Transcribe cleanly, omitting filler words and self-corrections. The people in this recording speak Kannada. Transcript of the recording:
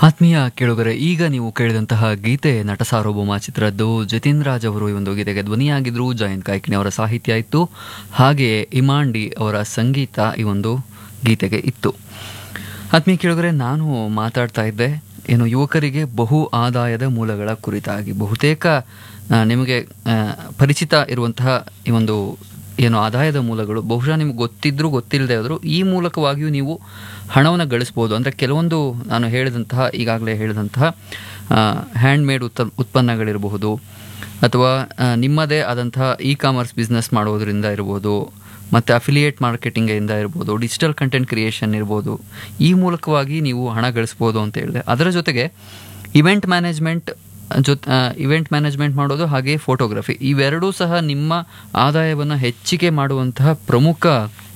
ಆತ್ಮೀಯ ಕೇಳುಗರೆ, ಈಗ ನೀವು ಕೇಳಿದಂತಹ ಗೀತೆ ನಟ ಸಾರ್ವಭೌಮ ಚಿತ್ರದ್ದು. ಜತಿನ್ ರಾಜ್ ಅವರು ಈ ಒಂದು ಗೀತೆಗೆ ಧ್ವನಿಯಾಗಿದ್ದರು. ಜಯಂತ್ ಕಾಯ್ಕಿಣಿ ಅವರ ಸಾಹಿತ್ಯ ಇತ್ತು, ಹಾಗೆಯೇ ಇಮಾಂಡಿ ಅವರ ಸಂಗೀತ ಈ ಒಂದು ಗೀತೆಗೆ ಇತ್ತು. ಆತ್ಮೀಯ ಕೇಳುಗರೆ, ನಾನು ಮಾತಾಡ್ತಾ ಇದ್ದೆ ಯುವಕರಿಗೆ ಬಹು ಆದಾಯದ ಮೂಲಗಳ ಕುರಿತಾಗಿ. ಬಹುತೇಕ ನಿಮಗೆ ಪರಿಚಿತ ಇರುವಂತಹ ಈ ಒಂದು ಆದಾಯದ ಮೂಲಗಳು ಬಹುಶಃ ನಿಮ್ಗೆ ಗೊತ್ತಿದ್ರೂ ಗೊತ್ತಿಲ್ಲದೆ ಆದರೂ ಈ ಮೂಲಕವಾಗಿಯೂ ನೀವು ಹಣವನ್ನು ಗಳಿಸ್ಬೋದು. ಅಂದರೆ ಕೆಲವೊಂದು ನಾನು ಈಗಾಗಲೇ ಹೇಳಿದಂತಹ ಹ್ಯಾಂಡ್ಮೇಡ್ ಉತ್ಪನ್ನಗಳಿರಬಹುದು, ಅಥವಾ ನಿಮ್ಮದೇ ಆದಂತಹ ಕಾಮರ್ಸ್ ಬಿಸ್ನೆಸ್ ಮಾಡೋದರಿಂದ ಇರ್ಬೋದು, ಮತ್ತು ಅಫಿಲಿಯೇಟ್ ಮಾರ್ಕೆಟಿಂಗಿಂದ ಇರ್ಬೋದು, ಡಿಜಿಟಲ್ ಕಂಟೆಂಟ್ ಕ್ರಿಯೇಷನ್ ಇರ್ಬೋದು. ಈ ಮೂಲಕವಾಗಿ ನೀವು ಹಣ ಗಳಿಸ್ಬೋದು ಅಂತ ಹೇಳಿದೆ. ಅದರ ಜೊತೆಗೆ ಇವೆಂಟ್ ಮ್ಯಾನೇಜ್ಮೆಂಟ್ ಮಾಡೋದು, ಹಾಗೆ ಫೋಟೋಗ್ರಫಿ, ಇವೆರಡೂ ಸಹ ನಿಮ್ಮ ಆದಾಯವನ್ನು ಹೆಚ್ಚಿಗೆ ಮಾಡುವಂತಹ ಪ್ರಮುಖ